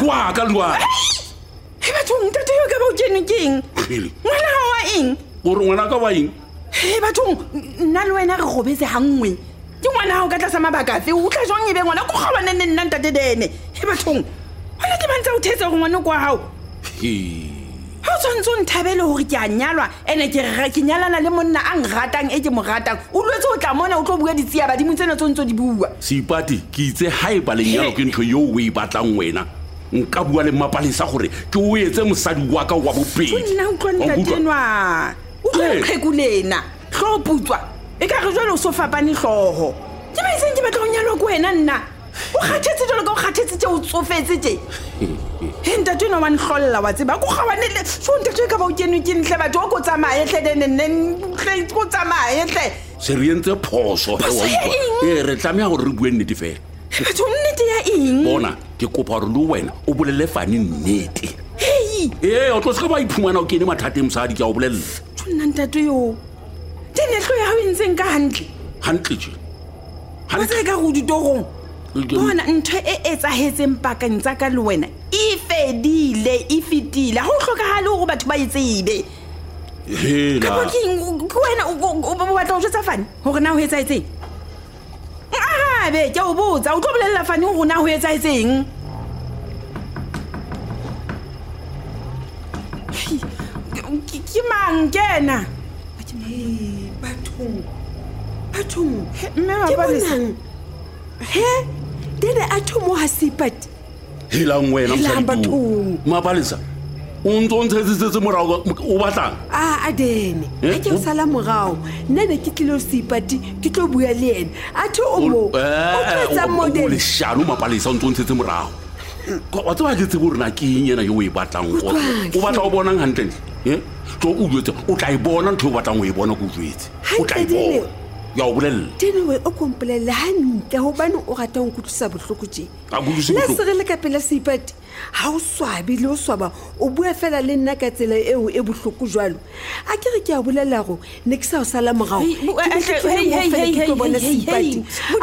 Kwa ka lwa. He bathong ntate yo ka ba o kene keng? Ngwana hao wa eng? O re ngwana ka wa eng? He bathong nna le wena re gobetse hangwe. Ke ngwana hao ka tla sa mabaka fe o tla jwang ebe ngwana go kgawana nna ntate dene. He bathong wena ke bantsa o thetsa go ngwana kwa hao. Ha o tshwantse o nthabele hore ke a nyalwa ene ke nyalana le monna a ngratang e ke mo ratang o lwetse o tla mona o tlo bua ditsia badimo tsena tso ntse di bua. Seipati ke itse haeba lenyalo ke ntho yo o e batlang wena nka bua le Mapalesa gore ke o etse mosadi wa ka wa bopedi. Nna o tlonta tenwa o tlo kgekulena tlo putswa e ka re jwale o so fapane hloho ke ba iseng ke batla go nyalwa ko wena nna o kgathetse jalo ka o kgathetse tse o tsofetse tse he ntate no man hlolla wa tseba go gawanele so ntate ka ba o kene ke ntle batho o go tsamaye hle dene go tsamaye hle se re entse phoso he wa utlwa re tlamea gore re bue nnete fela batho nnete ya eng bona ke kopa gore le wena o bolele Fani nnete o tlo se ka ba iphumana o kene mathateng mosadi ke a o bolella nna ntate yo tene tlo ya ho ntseng ka hantle je ha se ka go ditogong bona ntho e etsahetseng pakeng tsa ka le wena e fedile e fitile ha o hlokahale hore batho ba itsebe hela ka wena o batla o jwetsa Fani hore na ho etsahetseng be ke o botsa o tlo bolella Fani hore na ho etsahetseng ke mang kena bathong mme Mapalesa he dene a thomo ha Seipati helang wena mosadi Mapalesa o ntse ntshetsetse morao o batlang a dene ha ke o sala morao nne ke tlilo Seipati ke tlo bua le ena a tho o mo o tsetsa model le shano Mapalesa o ntse ntshetse morao wa tswa ke tsebo rena ke yena yo e batlang o batla o bonang hantle tlo o jwetse o tla e bona ntho o batlang o e bona go jwetse o tla e bona ya o bolella we o kompolele hantle hobane o rata ho nkutlisa bohloko tje le se re le ka pela Seipati ha o swabe le o swaba o bua fela le nna ka tsela eo e bohloko jwalo a ke re ke a bolella go ne ke sa o sala morao hey bona Seipati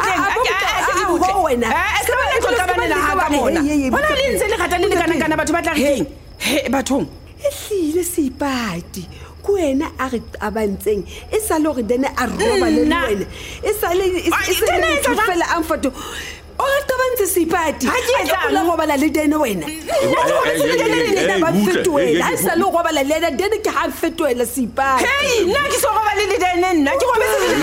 wena se ba le tlo ka banela ha ka bona bona le ntse le gatane le kana batho ba tla reng he bathong hlile Seipati ku wena a re abantseng e sa le gore dene a roba le wena e sa le e fela amfoto o re tobantse Seipati ha ke etsa le go bala le dene wena ba fetoela ha sa le go bala le dene ke ha fetoela Seipati hey nna ke so go bala le dene nna ke go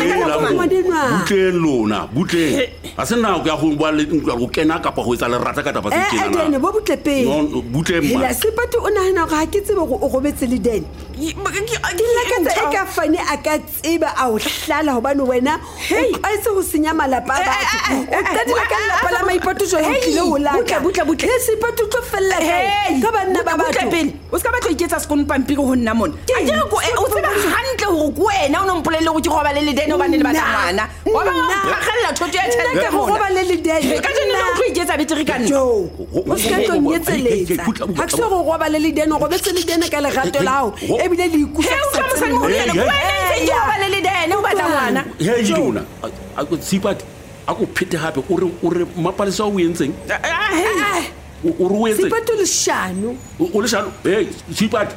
butleng a se nna go ya go bua le go kena ka pa go etsa le rata ka taba se kena dene bo butlepe no butleng ma Seipati o nahana ga ke tsebe go o gobetse le dene ke la ka tsa ka Fani a ka tseba a o hlala hobane wena a se go senya malapa a batho o ka dira ka lapa la maipato jo e tlile ho laka butle Seipati tlo fella ka banna ba batho o ska batla iketsa sekon pampiri ho nna mona a ke go o tseba hantle hore go wena o no mpolelle go ke go ba le dene o bane le batla ngwana wa ba khalla thotho ya tshela go ba le dene ka jeno o tlo iketsa beteri ka nna o ska tlo nyetseletsa ha ke se go ba le dene go be se le dene ka le gato lao e bile le ikusa sa mosane mo le wena ke go ba le dene o batla ngwana he jona Seipati a go phete hape o re Mapalesa o entseng o re o etse Seipati le shano o le shano Seipati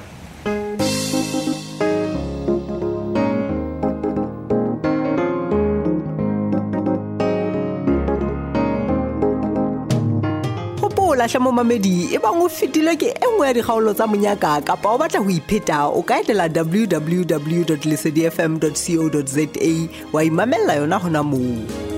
lahla mo mamedi e bang o fetile ke engwe ya dikgaolo tsa monyaka kapa o batla ho ipheta o ka etela www.lesedifm.co.za wa imamella yona hona moo